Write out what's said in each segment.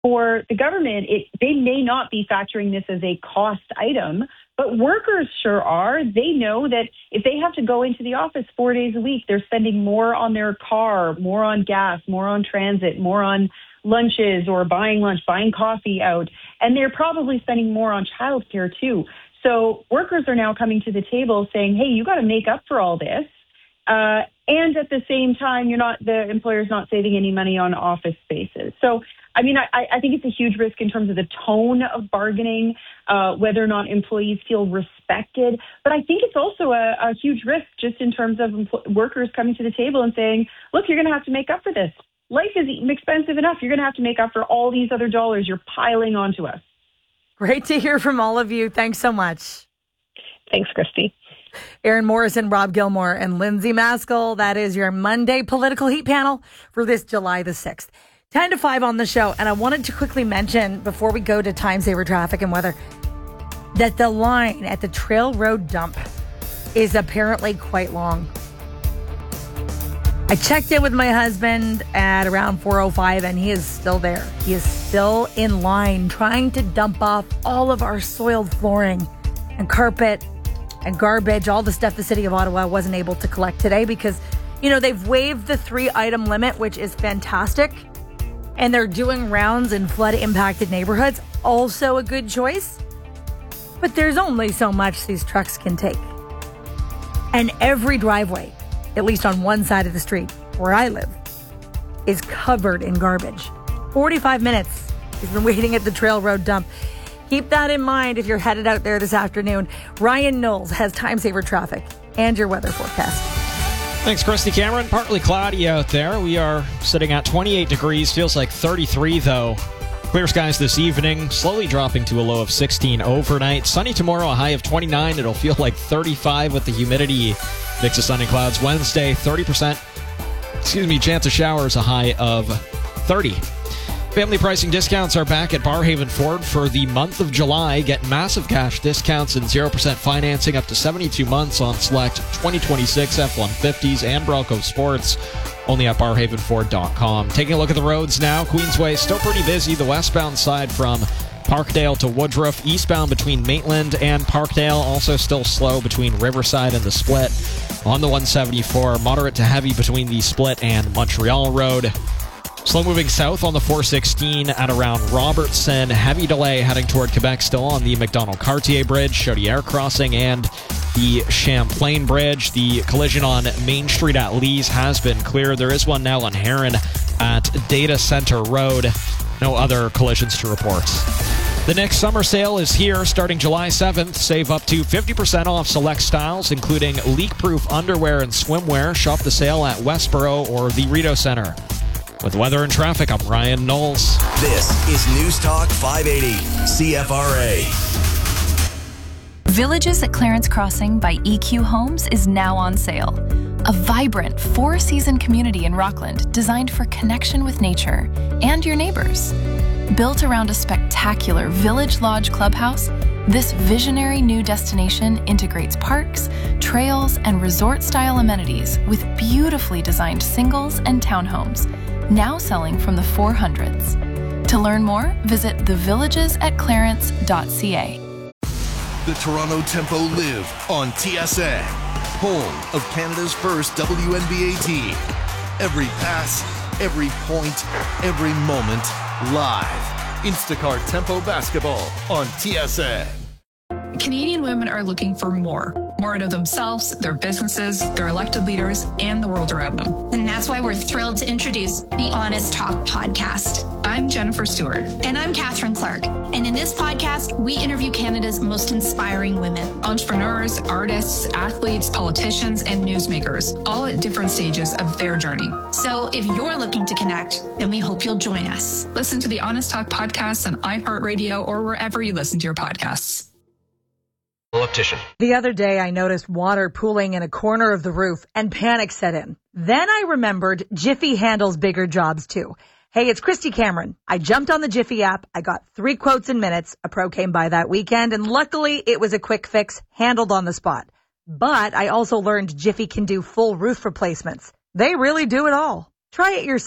For the government, they may not be factoring this as a cost item, but workers sure are. They know that if they have to go into the office 4 days a week, they're spending more on their car, more on gas, more on transit, more on lunches or buying lunch, buying coffee out. And they're probably spending more on childcare too. So workers are now coming to the table saying, hey, you got to make up for all this. And at the same time, the employer's not saving any money on office spaces. So, I mean, I think it's a huge risk in terms of the tone of bargaining, whether or not employees feel respected. But I think it's also a huge risk just in terms of workers coming to the table and saying, look, you're going to have to make up for this. Life is expensive enough. You're going to have to make up for all these other dollars you're piling onto us. Great to hear from all of you. Thanks so much. Thanks, Christy. Erin Morrison, Rob Gilmore, and Lindsay Maskell. That is your Monday political heat panel for this July the 6th. 10 to 5 on the show. And I wanted to quickly mention, before we go to time saver traffic and weather, that the line at the Trail Road dump is apparently quite long. I checked in with my husband at around 4:05 and he is still there. He is still in line trying to dump off all of our soiled flooring and carpet and garbage, all the stuff the city of Ottawa wasn't able to collect today because, they've waived the 3-item limit, which is fantastic. And they're doing rounds in flood-impacted neighborhoods. Also a good choice. But there's only so much these trucks can take. And every driveway, at least on one side of the street where I live, is covered in garbage. 45 minutes he's been waiting at the Trail Road dump. Keep that in mind if you're headed out there this afternoon. Ryan Knowles has time saver traffic and your weather forecast. Thanks, Christy Cameron. Partly cloudy out there. We are sitting at 28 degrees. Feels like 33, though. Clear skies this evening, slowly dropping to a low of 16 overnight. Sunny tomorrow, a high of 29. It'll feel like 35 with the humidity. Mix of sun and clouds Wednesday, 30%. Chance of showers, a high of 30. Family pricing discounts are back at Barrhaven Ford for the month of July. Get massive cash discounts and 0% financing up to 72 months on select 2026 F-150s and Bronco Sports. Only at barrhavenford.com. Taking a look at the roads now. Queensway still pretty busy. The westbound side from Parkdale to Woodruff. Eastbound between Maitland and Parkdale. Also still slow between Riverside and the Split. On the 174, moderate to heavy between the Split and Montreal Road. Slow moving south on the 416 at around Robertson. Heavy delay heading toward Quebec still on the Macdonald-Cartier Bridge, Chaudière Crossing, and the Champlain Bridge. The collision on Main Street at Lees has been cleared. There is one now on Heron at Data Center Road. No other collisions to report. The next summer sale is here starting July 7th. Save up to 50% off select styles, including leak-proof underwear and swimwear. Shop the sale at Westboro or the Rideau Center. With weather and traffic, I'm Ryan Knowles. This is News Talk 580, CFRA. Villages at Clarence Crossing by EQ Homes is now on sale. A vibrant 4-season community in Rockland designed for connection with nature and your neighbors. Built around a spectacular Village Lodge clubhouse, this visionary new destination integrates parks, trails, and resort-style amenities with beautifully designed singles and townhomes, now selling from the 400s. To learn more, visit thevillagesatclarence.ca. The Toronto Tempo live on TSN, home of Canada's first WNBA team. Every pass, every point, every moment, live. Instacart Tempo Basketball on TSN. Canadian women are looking for more out of themselves, their businesses, their elected leaders, and the world around them. And that's why we're thrilled to introduce the Honest Talk podcast. I'm Jennifer Stewart. And I'm Catherine Clark. And in this podcast, we interview Canada's most inspiring women. Entrepreneurs, artists, athletes, politicians, and newsmakers, all at different stages of their journey. So if you're looking to connect, then we hope you'll join us. Listen to the Honest Talk podcast on iHeartRadio or wherever you listen to your podcasts. The other day, I noticed water pooling in a corner of the roof and panic set in. Then I remembered Jiffy handles bigger jobs too. Hey, it's Christy Cameron. I jumped on the Jiffy app. I got 3 quotes in minutes. A pro came by that weekend, and luckily it was a quick fix, handled on the spot. But I also learned Jiffy can do full roof replacements. They really do it all. Try it yourself.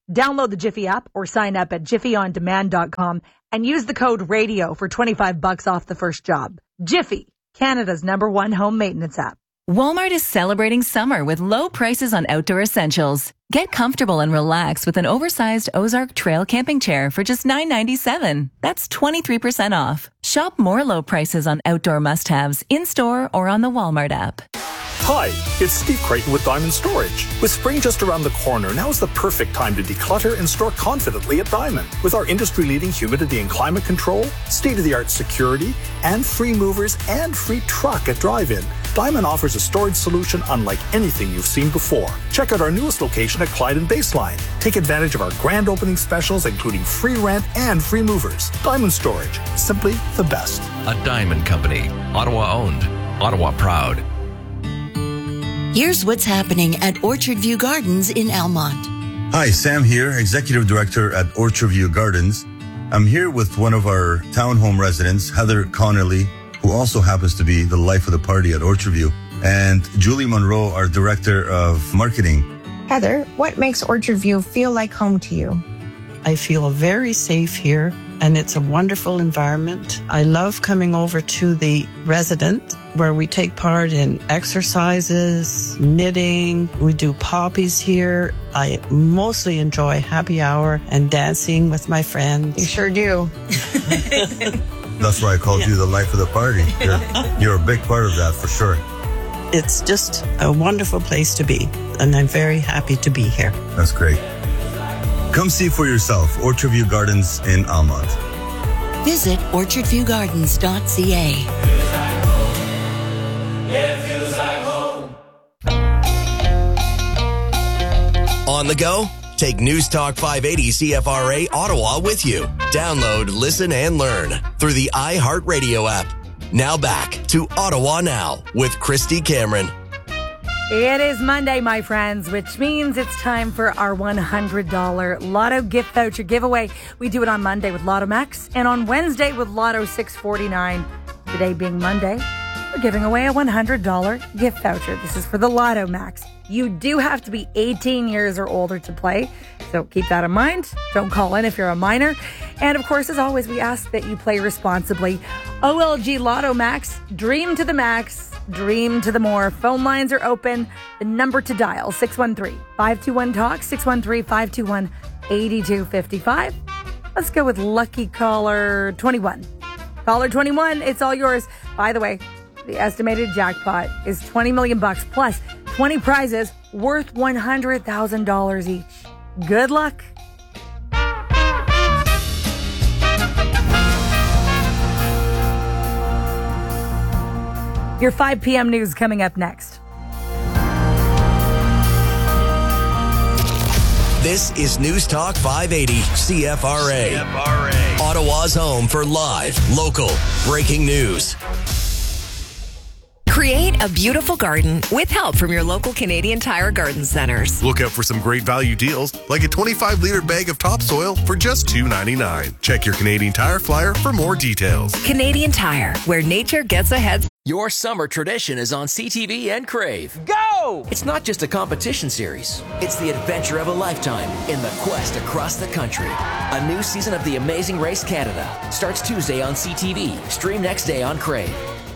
Download the Jiffy app or sign up at jiffyondemand.com and use the code RADIO for $25 off the first job. Jiffy, Canada's #1 home maintenance app. Walmart is celebrating summer with low prices on outdoor essentials. Get comfortable and relax with an oversized Ozark Trail camping chair for just $9.97. That's 23% off. Shop more low prices on outdoor must-haves in-store or on the Walmart app. Hi, it's Steve Creighton with Diamond Storage. With spring just around the corner, now is the perfect time to declutter and store confidently at Diamond. With our industry-leading humidity and climate control, state-of-the-art security, and free movers and free truck at drive-in, Diamond offers a storage solution unlike anything you've seen before. Check out our newest location at Clyde and Baseline. Take advantage of our grand opening specials, including free rent and free movers. Diamond Storage, simply the best. A Diamond Company, Ottawa owned, Ottawa proud. Here's what's happening at Orchard View Gardens in Almont. Hi, Sam here, Executive Director at Orchard View Gardens. I'm here with one of our townhome residents, Heather Connolly, who also happens to be the life of the party at Orchard View, and Julie Monroe, our Director of Marketing. Heather, what makes Orchard View feel like home to you? I feel very safe here, and it's a wonderful environment. I love coming over to the residence where we take part in exercises, knitting. We do poppies here. I mostly enjoy happy hour and dancing with my friends. You sure do. That's why I called you the life of the party. You're a big part of that for sure. It's just a wonderful place to be, and I'm very happy to be here. That's great. Come see for yourself, Orchard View Gardens in Almont. Visit orchardviewgardens.ca. On the go? Take News Talk 580 CFRA Ottawa with you. Download, listen, and learn through the iHeartRadio app. Now back to Ottawa Now with Christy Cameron. It is Monday, my friends, which means it's time for our $100 Lotto gift voucher giveaway. We do it on Monday with Lotto Max and on Wednesday with Lotto 649. Today being Monday, we're giving away a $100 gift voucher. This is for the Lotto Max. You do have to be 18 years or older to play, so keep that in mind. Don't call in if you're a minor. And of course, as always, we ask that you play responsibly. OLG Lotto Max, dream to the max, dream to the more. Phone lines are open. The number to dial, 613-521-TALK, 613-521-8255. Let's go with lucky caller 21. Caller 21, it's all yours. By the way, the estimated jackpot is $20 million plus 20 prizes worth $100,000 each. Good luck. Your 5 p.m. news coming up next. This is News Talk 580 CFRA. Ottawa's home for live, local, breaking news. Create a beautiful garden with help from your local Canadian Tire Garden Centers. Look out for some great value deals, like a 25-liter bag of topsoil for just $2.99. Check your Canadian Tire flyer for more details. Canadian Tire, where nature gets ahead. Your summer tradition is on CTV and Crave. Go! It's not just a competition series. It's the adventure of a lifetime in the quest across the country. A new season of The Amazing Race Canada starts Tuesday on CTV. Stream next day on Crave.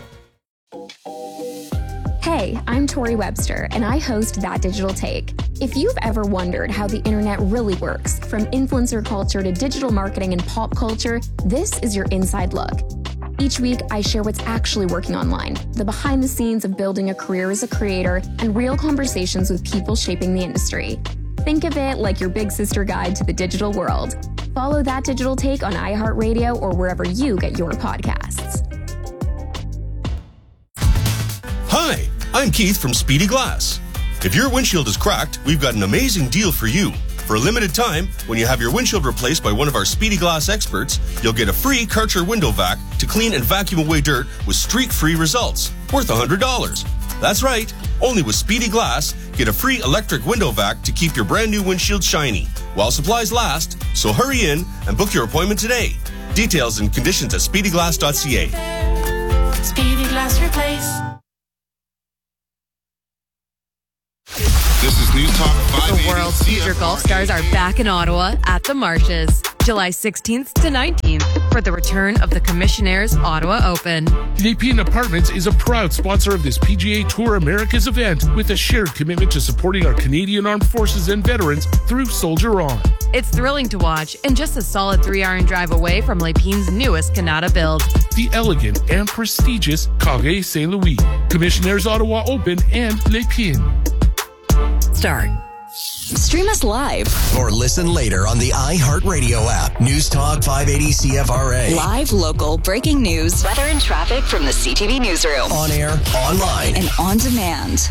Hey, I'm Tori Webster, and I host That Digital Take. If you've ever wondered how the internet really works, from influencer culture to digital marketing and pop culture, this is your inside look. Each week, I share what's actually working online, the behind the scenes of building a career as a creator, and real conversations with people shaping the industry. Think of it like your big sister guide to the digital world. Follow That Digital Take on iHeartRadio or wherever you get your podcasts. Hi, I'm Keith from Speedy Glass. If your windshield is cracked, we've got an amazing deal for you. For a limited time, when you have your windshield replaced by one of our Speedy Glass experts, you'll get a free Karcher window vac to clean and vacuum away dirt with streak-free results, worth $100. That's right, only with Speedy Glass, get a free electric window vac to keep your brand new windshield shiny, while supplies last, so hurry in and book your appointment today. Details and conditions at speedyglass.ca. Speedy Glass Replace. This is News Talk 580. The world's future golf stars are back in Ottawa at the Marshes, July 16th to 19th for the return of the Commissionaires Ottawa Open. Lépine Apartments is a proud sponsor of this PGA Tour Americas event with a shared commitment to supporting our Canadian Armed Forces and veterans through Soldier On. It's thrilling to watch and just a solid 3-hour drive away from Lépine's newest Canada build. The elegant and prestigious Carré Saint-Louis, Commissionaires Ottawa Open, and Lépine. Start. Stream us live or listen later on the iHeartRadio app. News Talk 580 CFRA. Live, local, breaking news, weather and traffic from the CTV newsroom. On air, online, and on demand.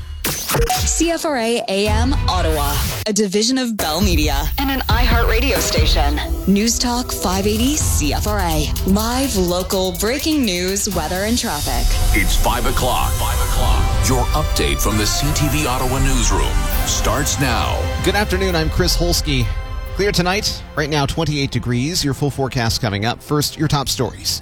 CFRA AM Ottawa, a division of Bell Media and an iHeartRadio station. News Talk 580 CFRA. Live, local, breaking news, weather and traffic. It's 5 o'clock. Your update from the CTV Ottawa newsroom starts now. Good afternoon. I'm Chris Holsky. Clear tonight. Right now, 28 degrees. Your full forecast coming up. First, your top stories.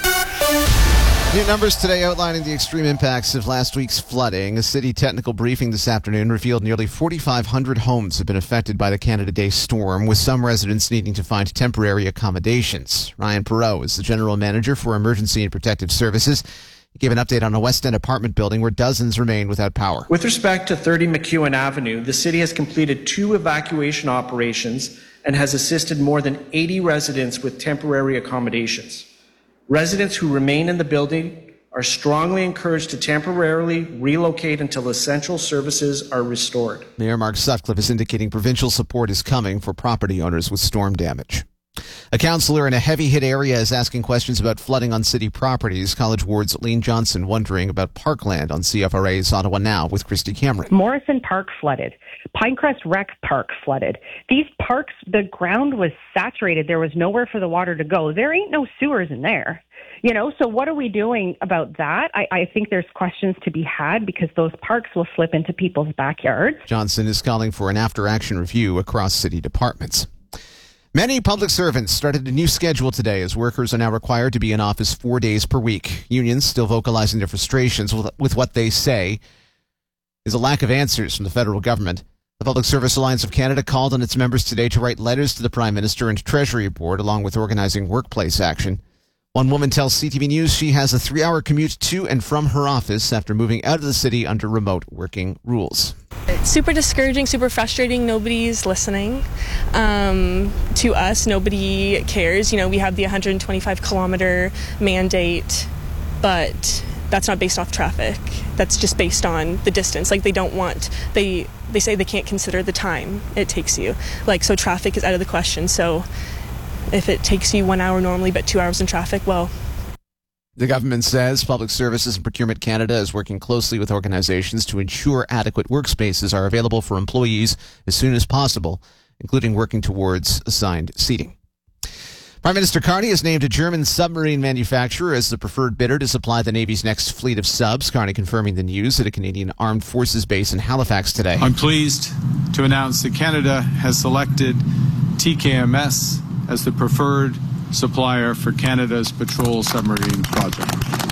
New numbers today outlining the extreme impacts of last week's flooding. A city technical briefing this afternoon revealed nearly 4,500 homes have been affected by the Canada Day storm, with some residents needing to find temporary accommodations. Ryan Perreault is the general manager for Emergency and Protective Services. He gave an update on a West End apartment building where dozens remain without power. With respect to 30 McEwen Avenue, the city has completed 2 evacuation operations and has assisted more than 80 residents with temporary accommodations. Residents who remain in the building are strongly encouraged to temporarily relocate until essential services are restored. Mayor Mark Sutcliffe is indicating provincial support is coming for property owners with storm damage. A councillor in a heavy-hit area is asking questions about flooding on city properties. College Ward's Lean Johnson wondering about Parkland on CFRA's Ottawa Now with Christy Cameron. Morrison Park flooded. Pinecrest Rec Park flooded. These parks, the ground was saturated. There was nowhere for the water to go. There ain't no sewers in there. So what are we doing about that? I think there's questions to be had because those parks will slip into people's backyards. Johnson is calling for an after-action review across city departments. Many public servants started a new schedule today as workers are now required to be in office 4 days per week. Unions still vocalizing their frustrations with what they say is a lack of answers from the federal government. The Public Service Alliance of Canada called on its members today to write letters to the Prime Minister and Treasury Board, along with organizing workplace action. One woman tells CTV News she has a 3-hour commute to and from her office after moving out of the city under remote working rules. It's super discouraging, super frustrating. Nobody's listening to us. Nobody cares. We have the 125-kilometer mandate, but that's not based off traffic. That's just based on the distance. Like, they say they can't consider the time it takes you. So traffic is out of the question. So if it takes you 1 hour normally, but 2 hours in traffic, well. The government says Public Services and Procurement Canada is working closely with organizations to ensure adequate workspaces are available for employees as soon as possible, including working towards assigned seating. Prime Minister Carney has named a German submarine manufacturer as the preferred bidder to supply the Navy's next fleet of subs. Carney confirming the news at a Canadian Armed Forces base in Halifax today. I'm pleased to announce that Canada has selected TKMS as the preferred supplier for Canada's patrol submarine project.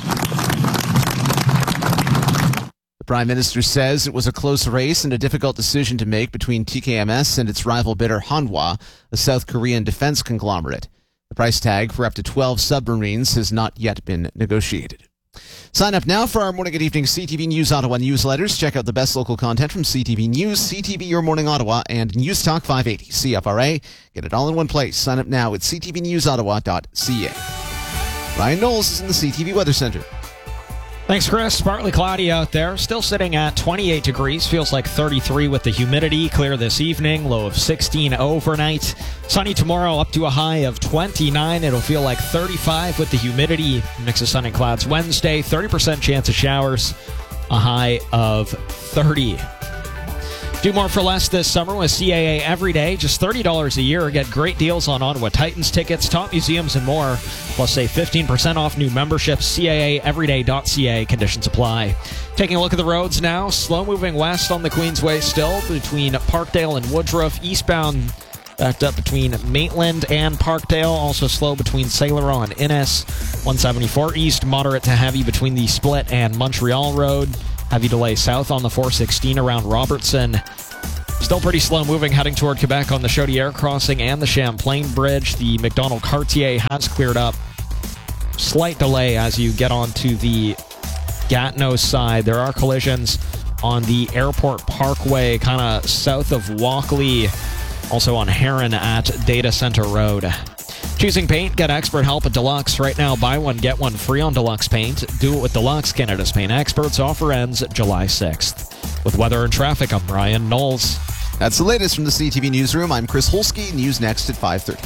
The Prime Minister says it was a close race and a difficult decision to make between TKMS and its rival bidder Hanwha, a South Korean defense conglomerate. The price tag for up to 12 submarines has not yet been negotiated. Sign up now for our morning and evening CTV News Ottawa newsletters. Check out the best local content from CTV News, CTV Your Morning Ottawa, and News Talk 580 CFRA. Get it all in one place. Sign up now at ctvnewsottawa.ca. Ryan Knowles is in the CTV Weather Center. Thanks, Chris. Partly cloudy out there. Still sitting at 28 degrees. Feels like 33 with the humidity. Clear this evening. Low of 16 overnight. Sunny tomorrow up to a high of 29. It'll feel like 35 with the humidity. Mix of sun and clouds Wednesday. 30% chance of showers. A high of 30. Do more for less this summer with CAA Every Day. Just $30 a year. Get great deals on Ottawa Titans tickets, top museums, and more. Plus, save 15% off new memberships. CAAeveryday.ca. Conditions apply. Taking a look at the roads now. Slow moving west on the Queensway still between Parkdale and Woodruff. Eastbound backed up between Maitland and Parkdale. Also slow between St. Laurent and Innes. 174 east, moderate to heavy between the Split and Montreal Road. Heavy delay south on the 416 around Robertson. Still pretty slow moving heading toward Quebec on the Chaudière crossing and the Champlain Bridge. The McDonald-Cartier has cleared up. Slight delay as you get onto the Gatineau side. There are collisions on the Airport Parkway, kind of south of Walkley. Also on Heron at Data Center Road. Choosing paint, get expert help at Deluxe. Right now, buy one, get one free on Deluxe Paint. Do it with Deluxe, Canada's paint experts. Offer ends July 6th. With weather and traffic, I'm Ryan Knowles. That's the latest from the CTV Newsroom. I'm Chris Holsky. News next at 5:30.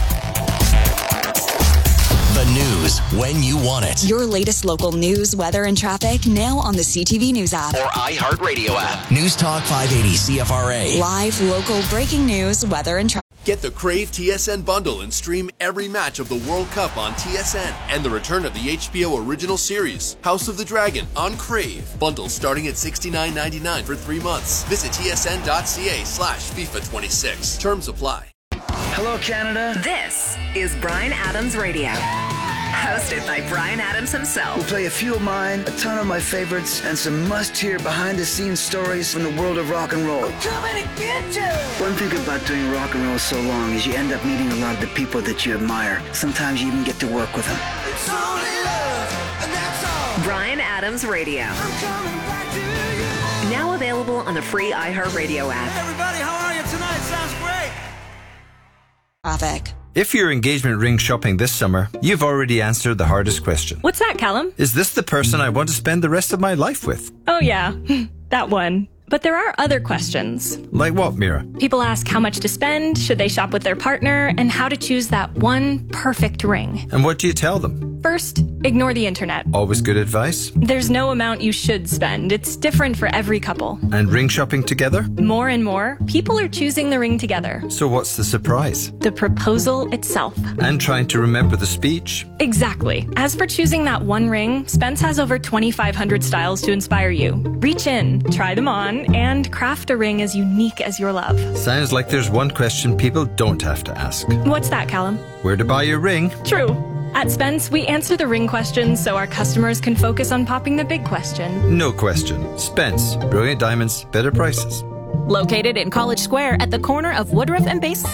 The news when you want it. Your latest local news, weather, and traffic now on the CTV News app. Or iHeartRadio app. News Talk 580 CFRA. Live, local, breaking news, weather, and traffic. Get the Crave TSN bundle and stream every match of the World Cup on TSN and the return of the HBO original series, House of the Dragon, on Crave. Bundle starting at $69.99 for 3 months. Visit tsn.ca/FIFA26. Terms apply. Hello, Canada. This is Bryan Adams Radio. Hosted by Bryan Adams himself. We'll play a few of mine, a ton of my favorites, and some must-hear behind-the-scenes stories from the world of rock and roll. I'm coming to get you! One thing about doing rock and roll so long is you end up meeting a lot of the people that you admire. Sometimes you even get to work with them. It's only love, and that's all. Bryan Adams Radio. I'm coming back to you. Now available on the free iHeartRadio app. Hey everybody, how are you tonight? Sounds great. Traffic. If you're engagement ring shopping this summer, you've already answered the hardest question. What's that, Callum? Is this the person I want to spend the rest of my life with? Oh, yeah, that one. But there are other questions. Like what, Mira? People ask how much to spend, should they shop with their partner, and how to choose that one perfect ring. And what do you tell them? First, ignore the internet. Always good advice. There's no amount you should spend. It's different for every couple. And ring shopping together? More and more, people are choosing the ring together. So what's the surprise? The proposal itself. And trying to remember the speech? Exactly. As for choosing that one ring, Spence has over 2,500 styles to inspire you. Reach in, try them on, and craft a ring as unique as your love. Sounds like there's one question people don't have to ask. What's that, Callum? Where to buy your ring? True. At Spence, we answer the ring questions so our customers can focus on popping the big question. No question. Spence. Brilliant diamonds, better prices. Located in College Square at the corner of Woodruff and Base.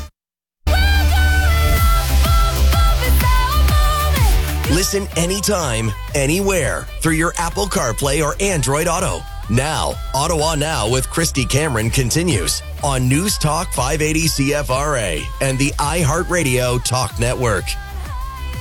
Listen anytime, anywhere through your Apple CarPlay or Android Auto. Now, Ottawa Now with Christy Cameron continues on News Talk 580 CFRA and the iHeartRadio Talk Network.